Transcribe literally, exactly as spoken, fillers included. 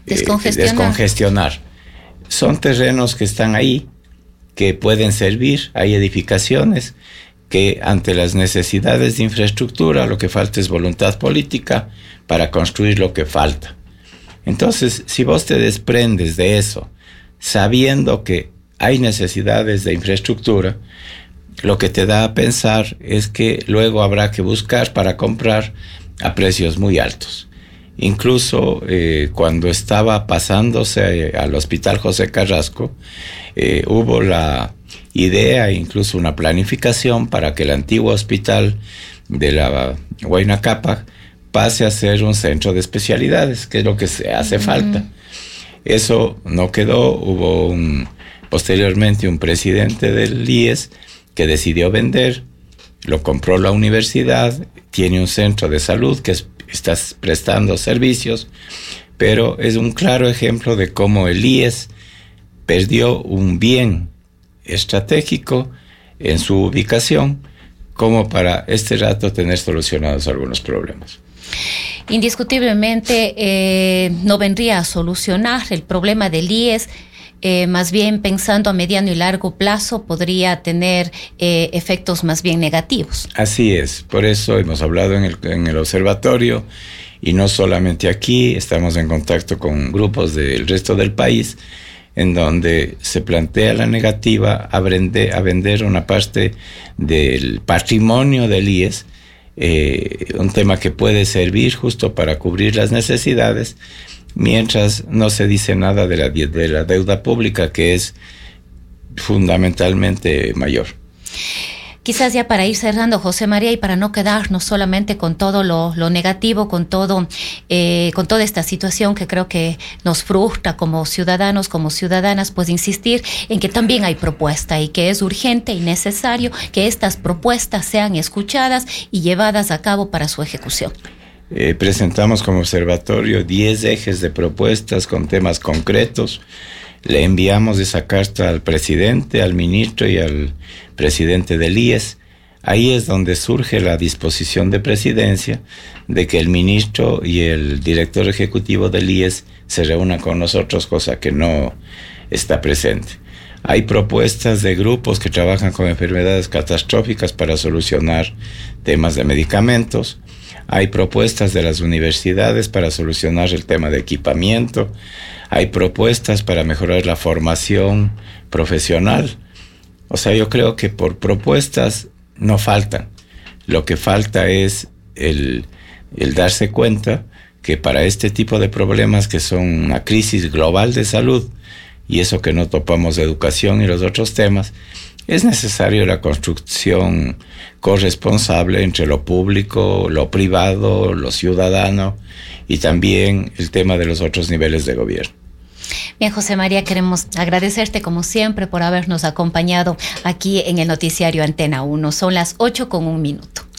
descongestionar. Eh, descongestionar. Son terrenos que están ahí, que pueden servir. Hay edificaciones que ante las necesidades de infraestructura lo que falta es voluntad política para construir lo que falta. Entonces, si vos te desprendes de eso, sabiendo que hay necesidades de infraestructura, lo que te da a pensar es que luego habrá que buscar para comprar a precios muy altos. Incluso eh, cuando estaba pasándose eh, al Hospital José Carrasco, eh, hubo la idea, incluso una planificación para que el antiguo hospital de la Huayna Cápac pase a ser un centro de especialidades, que es lo que se hace uh-huh. falta. Eso no quedó. Hubo un, posteriormente un presidente del I E S que decidió vender, lo compró la universidad, tiene un centro de salud que es, está prestando servicios, pero es un claro ejemplo de cómo el I E S perdió un bien estratégico en su ubicación como para este rato tener solucionados algunos problemas. Indiscutiblemente eh, no vendría a solucionar el problema del I E S. Eh, más bien pensando a mediano y largo plazo podría tener eh, efectos más bien negativos. Así es, por eso hemos hablado en el, en el observatorio, y no solamente aquí, estamos en contacto con grupos del resto del país, en donde se plantea la negativa a vender, a vender una parte del patrimonio del I E S, eh, un tema que puede servir justo para cubrir las necesidades, mientras no se dice nada de la, de la deuda pública, que es fundamentalmente mayor. Quizás ya para ir cerrando, José María, y para no quedarnos solamente con todo lo, lo negativo, con todo, eh, con toda esta situación que creo que nos frustra como ciudadanos, como ciudadanas, pues insistir en que también hay propuesta y que es urgente y necesario que estas propuestas sean escuchadas y llevadas a cabo para su ejecución. Eh, presentamos como observatorio diez ejes de propuestas con temas concretos. Le enviamos esa carta al presidente, al ministro y al presidente del I E S. Ahí es donde surge la disposición de presidencia de que el ministro y el director ejecutivo del I E S se reúnan con nosotros, cosa que no está presente. Hay propuestas de grupos que trabajan con enfermedades catastróficas para solucionar temas de medicamentos. Hay propuestas de las universidades para solucionar el tema de equipamiento. Hay propuestas para mejorar la formación profesional. O sea, yo creo que por propuestas no faltan. Lo que falta es el, el darse cuenta que para este tipo de problemas, que son una crisis global de salud, y eso que no topamos de educación y los otros temas, es necesario la construcción corresponsable entre lo público, lo privado, lo ciudadano, y también el tema de los otros niveles de gobierno. Bien, José María, queremos agradecerte como siempre por habernos acompañado aquí en el noticiario Antena uno. Son las ocho con un minuto.